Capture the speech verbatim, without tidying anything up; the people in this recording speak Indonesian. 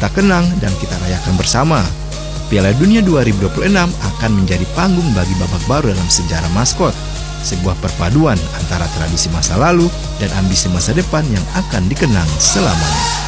kita kenang dan kita rayakan bersama. Piala Dunia dua ribu dua puluh enam akan menjadi panggung bagi babak baru dalam sejarah maskot, sebuah perpaduan antara tradisi masa lalu dan ambisi masa depan yang akan dikenang selamanya.